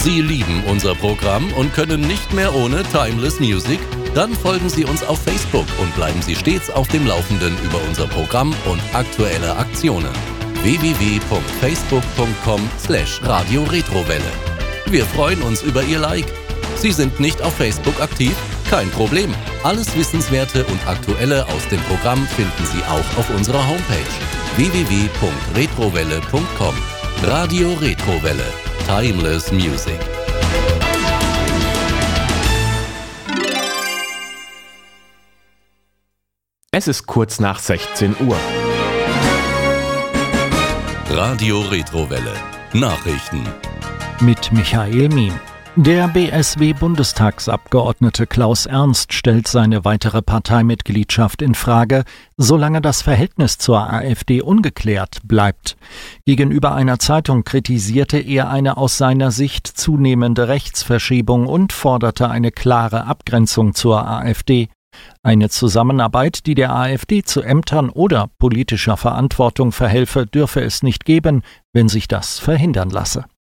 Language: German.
Sie lieben unser Programm und können nicht mehr ohne Timeless Music? Dann folgen Sie uns auf Facebook und bleiben Sie stets auf dem Laufenden über unser Programm und aktuelle Aktionen. www.facebook.com/Radio Retrowelle. Wir freuen uns über Ihr Like. Sie sind nicht auf Facebook aktiv? Kein Problem. Alles Wissenswerte und Aktuelle aus dem Programm finden Sie auch auf unserer Homepage www.retrowelle.com. Radio Retrowelle. Timeless Music. Es ist kurz nach 16 Uhr. Radio Retrowelle. Nachrichten. Mit Michael Miem. Der BSW-Bundestagsabgeordnete Klaus Ernst stellt seine weitere Parteimitgliedschaft in Frage, solange das Verhältnis zur AfD ungeklärt bleibt. Gegenüber einer Zeitung kritisierte er eine aus seiner Sicht zunehmende Rechtsverschiebung und forderte eine klare Abgrenzung zur AfD. Eine Zusammenarbeit, die der AfD zu Ämtern oder politischer Verantwortung verhelfe, dürfe es nicht geben, wenn sich das verhindern lasse.